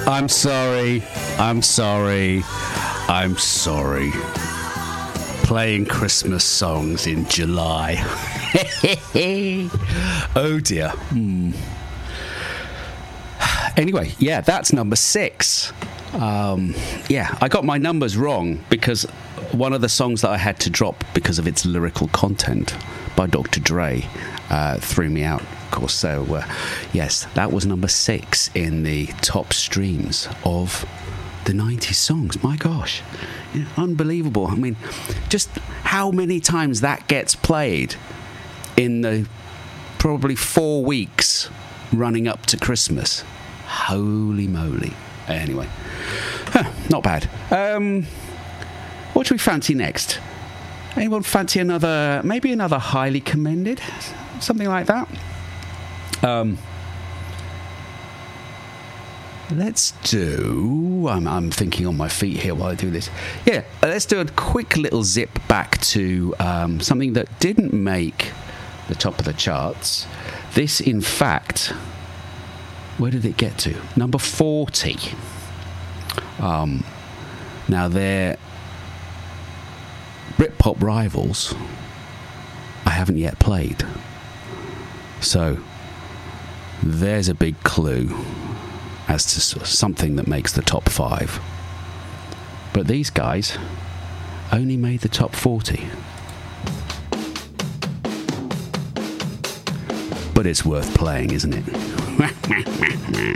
I'm sorry. I'm sorry. I'm sorry. Playing Christmas songs in July. Oh dear. Anyway, yeah, that's number 6. Yeah, I got my numbers wrong because one of the songs that I had to drop because of its lyrical content by Dr. Dre threw me out, of course. So, yes, that was number 6 in the top streams of the 90s songs. My gosh, yeah, unbelievable. I mean, just how many times that gets played in the probably 4 weeks running up to Christmas. Holy moly. Anyway, not bad. What do we fancy next? Anyone fancy maybe another highly commended? Something like that? Let's do... I'm thinking on my feet here while I do this. Yeah, let's do a quick little zip back to something that didn't make the top of the charts. This, in fact... Where did it get to? Number 40. Now, their Britpop rivals, I haven't yet played. So, there's a big clue as to something that makes the top 5. But these guys only made the top 40. But it's worth playing, isn't it?